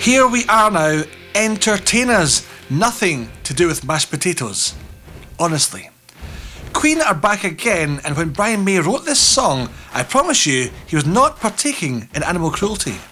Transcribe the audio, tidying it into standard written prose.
Here we are now, entertainers. Nothing to do with mashed potatoes. Honestly. Queen are back again, and when Brian May wrote this song, I promise you, he was not partaking in animal cruelty.